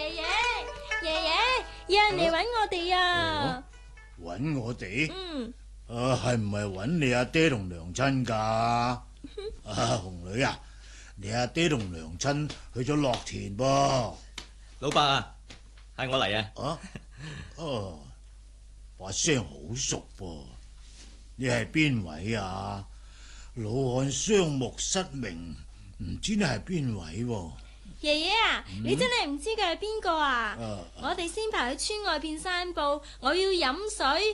爺，爺爺，有人嚟揾我哋啊！ 揾我哋？係唔係揾你阿爹同娘親㗎？紅女啊，你阿爹同娘親去咗落田噃。 老伯啊，係我嚟啊！ 把聲好熟噃，你係邊位啊？老漢雙目失明，唔知你係邊位喎？ 爺爺啊，你真係唔知佢係邊個啊？我哋先排去村外邊散步，我要飲水。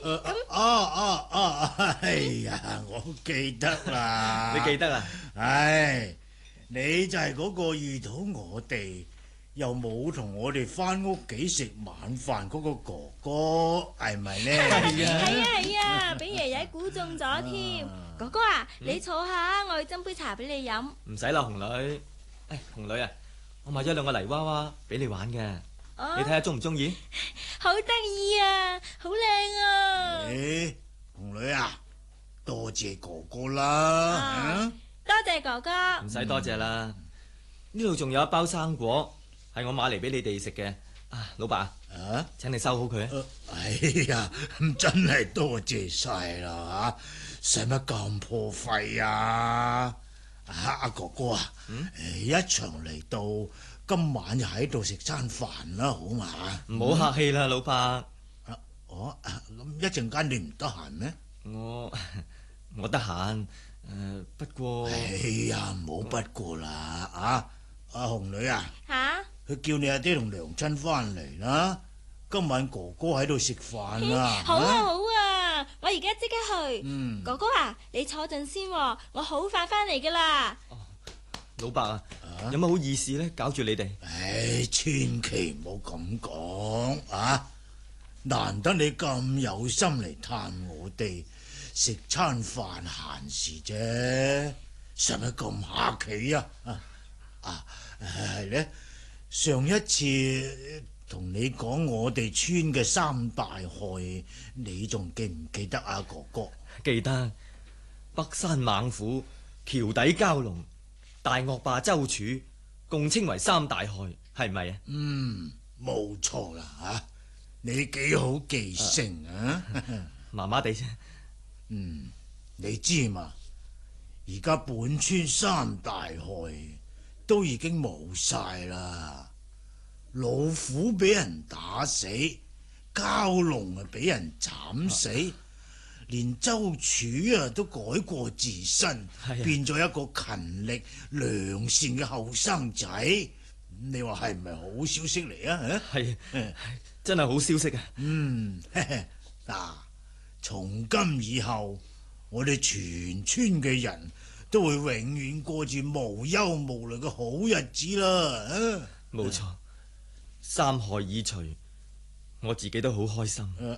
哎呀，我記得啦。 你記得啊？ 你就係嗰個遇到我哋又冇同我哋翻屋企食晚飯嗰個哥哥，係咪呢？ 係啊，俾爺爺估中咗添。哥哥啊，你坐下，我去斟杯茶俾你飲。 唔使啦，紅女。紅女啊，我買咗2個泥娃娃俾你玩嘅，你睇下中唔中意？ 好得意啊，好靚啊！ 紅女啊，多謝哥哥啦。 多謝哥哥。 唔使多謝啦，呢度仲有一包生果，係我買嚟俾你哋食嘅。老伯，請你收好佢。 哎呀，真係多謝晒啦吓，使乜咁破費啊？阿哥哥啊，一場嚟到，今晚就喺度食餐飯啦，好嘛？ 唔好客氣啦，老伯。 咁一陣間你唔得閒咩？ 我得閒，不過。 哎呀，唔好不過啦，阿紅女啊。佢叫你阿爹同娘親翻嚟啦，今晚哥哥喺度食飯啊！ 好啊好啊，我而家即刻去。哥哥啊，你坐陣先，我好快翻嚟噶啦。 老伯啊，有乜好意思呢？搞住你哋。 千祈唔好咁講啊！難得你咁有心嚟探我哋，食餐飯閒事啫，使乜咁客氣啊？係呢。上一次同你講我哋村嘅3大害，你仲記唔記得啊，哥哥？ 記得，北山猛虎、橋底蛟龍、大惡霸周處，共稱為3大害，係咪啊？ 冇錯啦吓，你幾好記性啊！ 麻麻地啫。 你知嘛？而家本村3大害都已經冇晒啦，老虎俾人打死，蛟龍啊俾人斬死，連周處啊都改過自身，變咗一個勤力良善嘅後生仔。你話係唔係好消息嚟啊？ 係，真係好消息啊！ 嗱，從今以後，我哋全村嘅人都會永遠過住無憂無慮嘅好日子啦！ 冇錯，3害已除，我自己都好開心。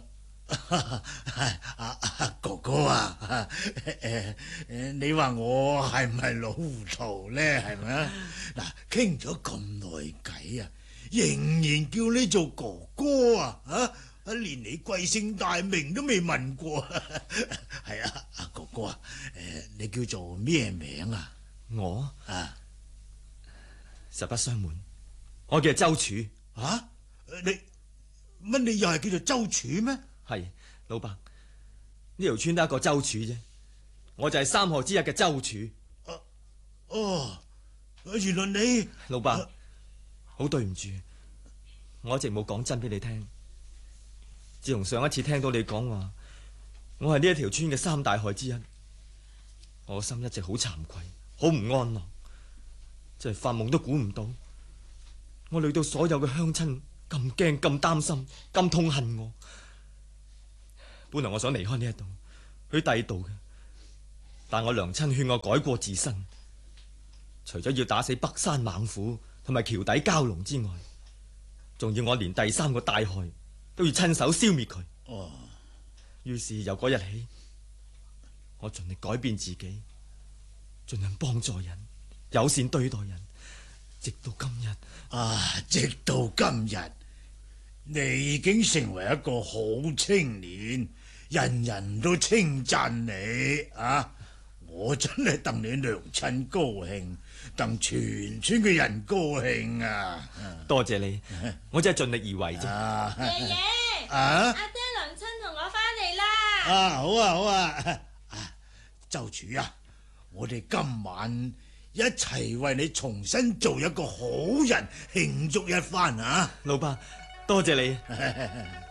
哥哥啊，你話我係唔係老糊塗呢？係咪啊？嗱，傾咗咁耐偈啊，仍然叫你做哥哥啊？連你貴姓大名都未問過。係啊，哥哥啊，你叫做咩名啊？ 我實不相瞞，我叫周處。 你又係叫做周處咩？ 係，老伯，呢條村得一個周處啫，我就係3害之一嘅周處。 原來你老伯，好對唔住，我一直冇講真俾你聽。自從上一次聽到你講話，我係呢一條村嘅3大害之一，我心一直好慚愧，好唔安樂，真係發夢都估唔到，我累到所有嘅鄉親咁驚、咁擔心、咁痛恨我。本來我想離開呢一度，去第二度嘅，但我娘親勸我改過自新，除咗要打死北山猛虎同埋橋底蛟龍之外，仲要我連第3個大害都要親手消滅佢。於是由嗰日起，我盡力改變自己，盡量幫助人，友善對待人，直到今日。 直到今日，你已經成為一個好青年，人人都稱讚你啊！ 我真係戥你娘親高興，戥全村嘅人高興啊！ 多謝你，我真係盡力而為啫。 爺爺， 阿爹娘親同我翻嚟啦！ 好啊好啊，周柱啊，我哋今晚一齊為你重新做一個好人慶祝一番啊！ 老伯，多謝你。